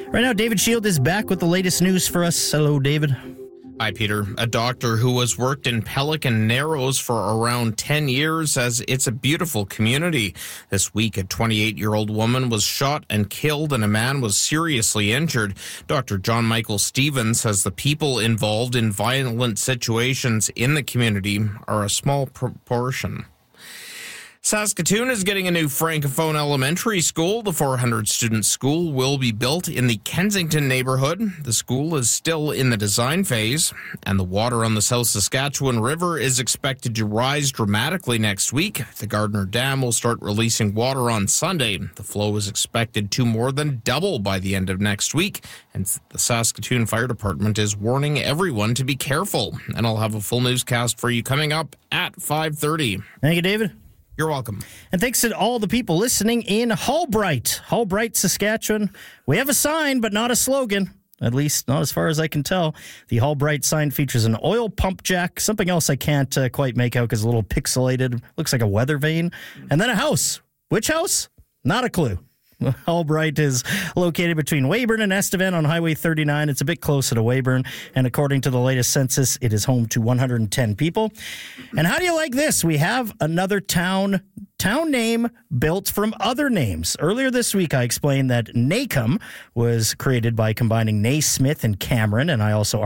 Right now, David Shield is back with the latest news for us. Hello, David. Hi, Peter. A doctor who has worked in Pelican Narrows for around 10 years says it's a beautiful community. This week, a 28-year-old woman was shot and killed and a man was seriously injured. Dr. John Michael Stevens says the people involved in violent situations in the community are a small proportion. Saskatoon is getting a new Francophone elementary school. The 400-student school will be built in the Kensington neighborhood. The school is still in the design phase, and the water on the South Saskatchewan River is expected to rise dramatically next week. The Gardner Dam will start releasing water on Sunday. The flow is expected to more than double by the end of next week, and the Saskatoon Fire Department is warning everyone to be careful. And I'll have a full newscast for you coming up at 5:30. Thank you, David. You're welcome. And thanks to all the people listening in Hallbright, Saskatchewan. We have a sign, but not a slogan. At least not as far as I can tell. The Hallbright sign features an oil pump jack, something else I can't quite make out because it's a little pixelated. Looks like a weather vane. And then a house. Which house? Not a clue. Hallbright is located between Weyburn and Estevan on Highway 39. It's a bit closer to Weyburn, and according to the latest census, it is home to 110 people. And how do you like this? We have another town name built from other names. Earlier this week, I explained that Nacum was created by combining Naismith and Cameron, and I also